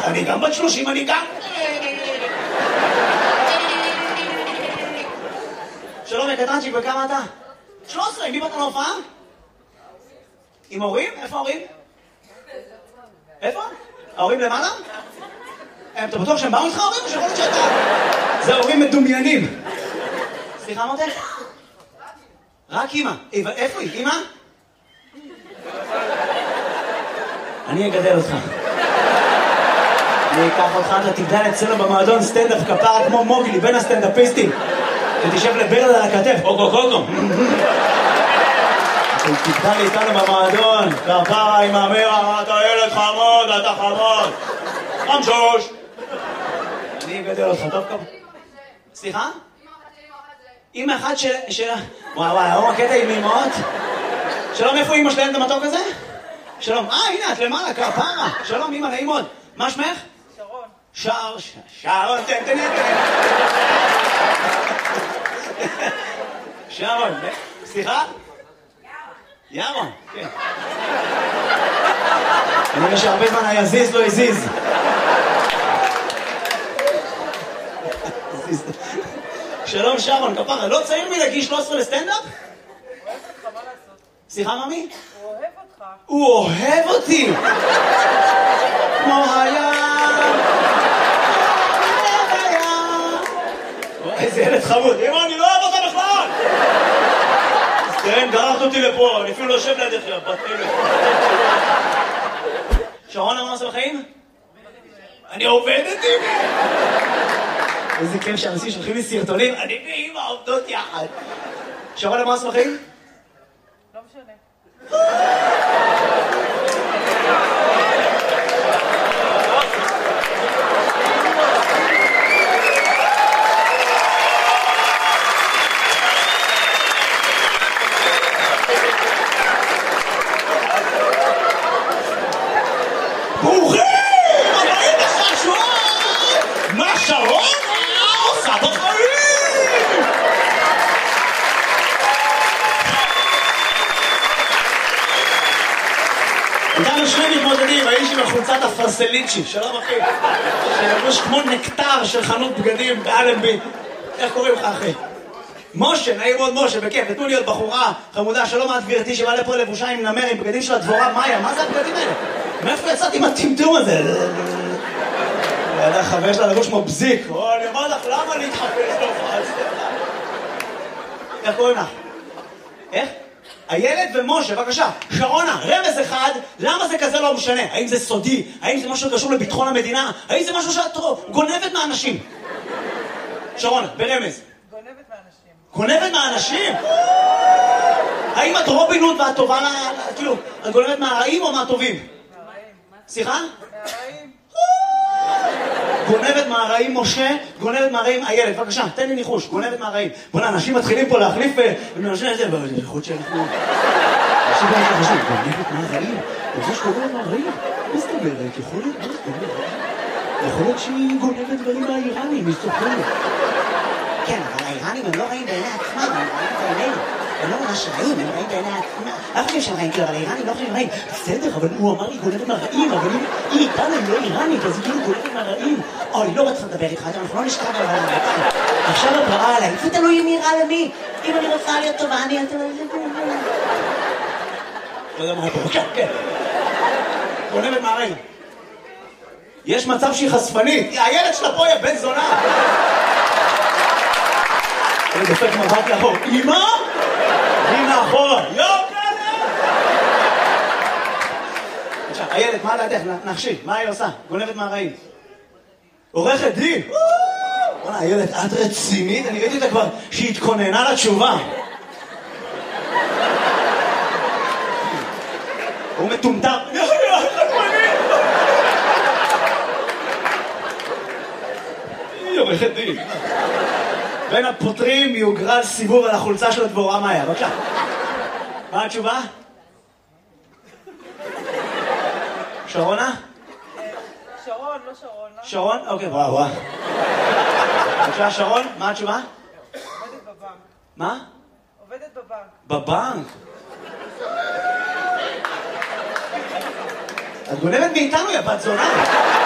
אני גם בת 30, אני גם... שלום, קטנצ'יק, וכמה אתה? 13, עם מי באת להופעה? עם ההורים? איפה ההורים? איפה? ההורים למעלה? אתה בטוח שהם באו איתך ההורים? או שיכול להיות שאתה... זה הורים מדומיינים. סליחה, מותק? רק אמא. איפה היא? אמא? אני אגדל אותך. אני אקח אותך, אתה תגדל אצלנו במועדון סטנדאפ כפרה כמו מוגלי, בין הסטנדאפיסטים. ותשב לברל על הכתף, אוקו. תגדל איתנו במועדון, כפרה עם המרה, אתה ילד חמוד, אתה חמוד. חמשוש. אני אגדל אותך, טוב כמה. סליחה? אמא אחת של... וואי, לא הקטע עם אמאות? שלום, איפה אמא שלהם את המתוק הזה? שלום, הנה, את למעלה, כפרה. שלום, אמא, נעים מאוד. מה שמך? שרון. שרון, תן. שרון, סליחה? ירון, כן. אני רואה שהרבה זמן היזיז לא הזיז. שלום שרון, כפרה, לא צעיר מלהגיש 13 לסטנדאפ? הוא אוהב אותך, מה לעשות? סליחה, ממי? הוא אוהב אותך. הוא אוהב אותי! כמו היה... איזה ילד חמוד. אמא, אני לא אוהב אותה בכלל! כן, גררת אותי לפה, אני אפילו לא יושב לידך, בת אלף. שרון, מה עושה בחיים? אני עובדת עם... איזה כיף שאנשים שולחים לי סרטונים, אני ואמא עובדות יחד. שרון, מה עושה בחיים? לא משנה. ברוכים! הבאים לחשוב! מה שרון עושה בחיים? איתנו שני מתמודדים, האיש עם החולצת הפרסליצ'י, שלום אחי, שלבוש כמו נקטר של חנות בגדים באלנבי. איך קוראים לך אחי? משה, נעים מאוד משה, בכיף, נתנו לי עוד בחורה חמודה, שלום את גברתי שבאה לפה לבושה עם נמר, עם בגדים של הדבורה מאיה, מה זה הבגדים האלה? מאיפה יצאת עם הטמטום הזה? ידע חבר שלה לבוש כמו בזיק, אני אומר לך, למה להתחפש להופעה? איך קוראים לך? איך? הילד ומשה, בבקשה, שרונה, רמז אחד, למה זה כזה לא משנה? האם זה סודי? האם זה משהו שקשור לביטחון המדינה? האם זה משהו שאת גונבת מהאנשים? שרונה, ברמז. גונבת מהאנשים? האם את רובין הוד ואת טובה כאילו, את גונבת מהרעים או מהטובים? מהרעים. סליחה? מהרעים. גונבת מהרעים משה, גונבת מהרעים הילד, בבקשה, תן לי ניחוש, גונבת מהרעים. בוא'נה, אנשים מתחילים פה להחליף ומאנשים את זה, יכול להיות שאנחנו... אנשים לא מתחשבים, גונבת מהרעים? זה שגונבת מהרעים? מה זאת אומרת? יכול להיות שהיא גונבת דברים מהאיראנים, היא סופרת. כן, אבל האיראנים הם לא רעים בעיני עצמם, הם רעים בעינינו. הם לא ממש רעים, הם רעים בעיני עצמם. אף אחד שהם רעים, כאילו, אבל האיראנים לא חושבים רעים. בסדר, אבל הוא אמר לי גונבת מהרעים, אבל היא איתנו, היא לא איראנית, אז היא כאילו גונבת מהרעים. אוי, לא רצה לדבר איתך, אנחנו לא נשכב על הרעים. עכשיו את רעה עליי, זה תלוי אם היא רעה למי. אם אני רוצה להיות טובה, אני... לא יודע מה פה, כן. גונבת מהרעים. יש מצב שהיא חשפנית. הילד שלה פה, בן זונה. אני דופק מבט לאחור. אמא? היא מאחורה. עכשיו, הילד, מה לידך? נחשי, מה היא עושה? גונבת מהרעים. עורכת דין. וואלה, הילד, את רצינית? אני ראיתי אותה כבר שהיא התכוננה לתשובה. הוא מטומטם. היא עורכת דין. בין הפותרים יוגרל סיבוב על החולצה של הדבורה מאיה. בבקשה. מה התשובה? שרונה? שרון, לא שרון. שרון? אוקיי, וואו. בבקשה, שרון, מה התשובה? עובדת בבנק. מה? עובדת בבנק. בבנק? את גונבת מאיתנו, יא בת זונה.